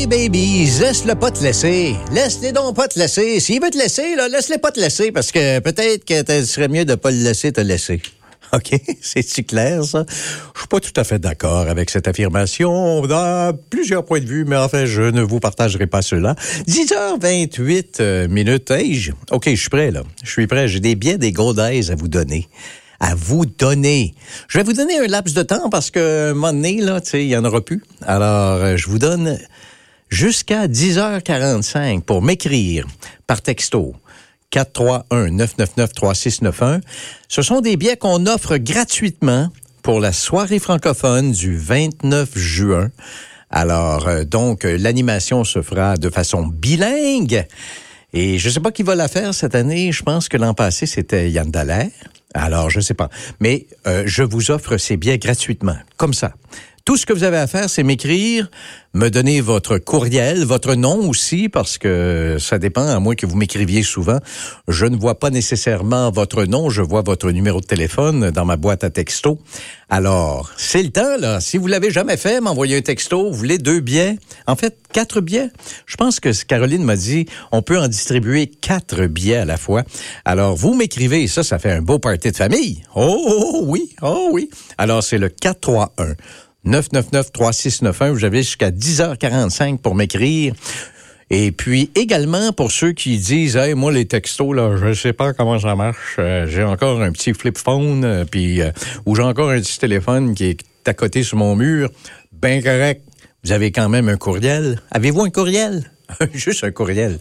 les babies, laisse-le pas te laisser. Laisse-les donc pas te laisser. S'il veut te laisser, là, laisse-les pas te laisser parce que peut-être que ce serait mieux de pas le laisser te laisser. OK? C'est-tu clair, ça? Je suis pas tout à fait d'accord avec cette affirmation. On a plusieurs points de vue, mais enfin, je ne vous partagerai pas cela. 10h28 minutes. Hey, OK, je suis prêt, là. Je suis prêt. J'ai des billets des Gold Eyes à vous donner. À vous donner. Je vais vous donner un laps de temps parce que, un moment donné, là, tu sais, il n'y en aura plus. Alors, je vous donne jusqu'à 10h45 pour m'écrire par texto. 431-999-3691. Ce sont des billets qu'on offre gratuitement pour la soirée francophone du 29 juin. Alors, donc, l'animation se fera de façon bilingue. Et je ne sais pas qui va la faire cette année. Je pense que l'an passé, c'était Yann Dallaire. Alors, je ne sais pas. Mais je vous offre ces billets gratuitement, comme ça. Tout ce que vous avez à faire, c'est m'écrire, me donner votre courriel, votre nom aussi, parce que ça dépend, à moins que vous m'écriviez souvent. Je ne vois pas nécessairement votre nom, je vois votre numéro de téléphone dans ma boîte à texto. Alors, c'est le temps, là. Si vous l'avez jamais fait, m'envoyez un texto, vous voulez 2 billets. En fait, 4 billets. Je pense que Caroline m'a dit, on peut en distribuer 4 billets à la fois. Alors, vous m'écrivez, ça fait un beau party de famille. Oh oui. Alors, c'est le 431. 999-3691. Vous avez jusqu'à 10h45 pour m'écrire. Et puis, également, pour ceux qui disent, « Hey, moi, les textos, là, je sais pas comment ça marche. J'ai encore un petit flip phone, ou j'ai encore un petit téléphone qui est à côté sur mon mur. » Ben correct. Vous avez quand même un courriel. Avez-vous un courriel? Juste un courriel.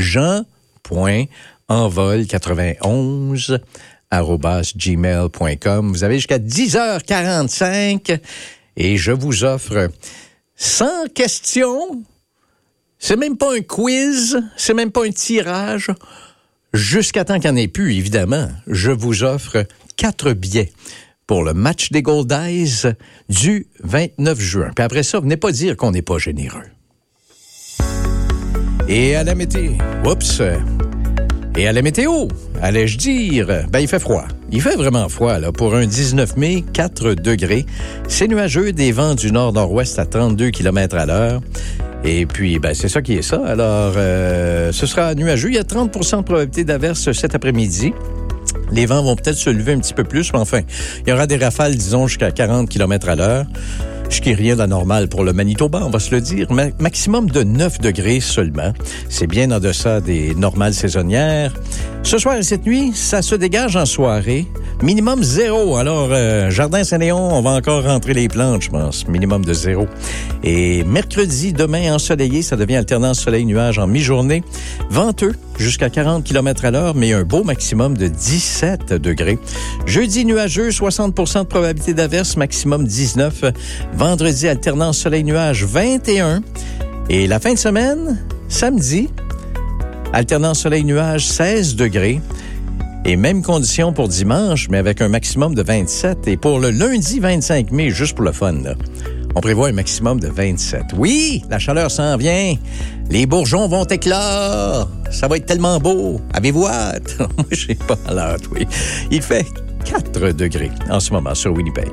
jean.envol91@gmail.com. Vous avez jusqu'à 10h45. Et je vous offre 100 questions. C'est même pas un quiz, c'est même pas un tirage. Jusqu'à temps qu'il n'y en ait plus, évidemment, je vous offre 4 billets pour le match des Gold Eyes du 29 juin. Puis après ça, venez pas dire qu'on n'est pas généreux. Et à la météo... Et à la météo, allais-je dire, il fait froid. Il fait vraiment froid, là. Pour un 19 mai, 4 degrés. C'est nuageux, des vents du nord-nord-ouest à 32 km à l'heure. Et puis, c'est ça qui est ça. Alors, ce sera nuageux. Il y a 30 % de probabilité d'averse cet après-midi. Les vents vont peut-être se lever un petit peu plus, mais enfin, il y aura des rafales, disons, jusqu'à 40 km à l'heure. Ce qui est rien d'anormal pour le Manitoba, on va se le dire. Maximum de 9 degrés seulement. C'est bien en deçà des normales saisonnières. Ce soir et cette nuit, ça se dégage en soirée. Minimum 0. Alors, Jardin Saint-Léon, on va encore rentrer les plantes, je pense. Minimum de 0. Et mercredi, demain, ensoleillé, ça devient alternance soleil-nuage en mi-journée. Venteux, jusqu'à 40 km à l'heure, mais un beau maximum de 17 degrés. Jeudi, nuageux, 60 % de probabilité d'averse, maximum 19. Vendredi, alternance soleil-nuage, 21. Et la fin de semaine, samedi, alternance soleil-nuage, 16 degrés. Et même condition pour dimanche, mais avec un maximum de 27. Et pour le lundi 25 mai, juste pour le fun, là, on prévoit un maximum de 27. Oui, la chaleur s'en vient. Les bourgeons vont éclore. Ça va être tellement beau. Avez-vous hâte? Moi, j'ai pas hâte, oui. Il fait 4 degrés en ce moment sur Winnipeg.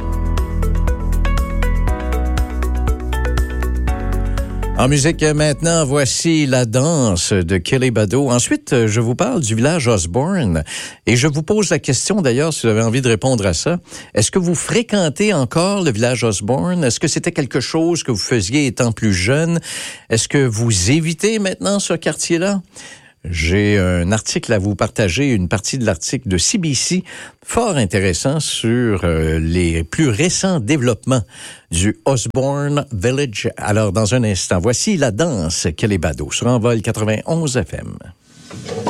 En musique maintenant, voici La danse de Kelly Bado. Ensuite, je vous parle du village Osborne et je vous pose la question d'ailleurs, si vous avez envie de répondre à ça. Est-ce que vous fréquentez encore le village Osborne? Est-ce que c'était quelque chose que vous faisiez étant plus jeune? Est-ce que vous évitez maintenant ce quartier-là? J'ai un article à vous partager, une partie de l'article de CBC, fort intéressant sur les plus récents développements du Osborne Village. Alors, dans un instant, voici La danse Kelly Bado sur Envol 91 FM.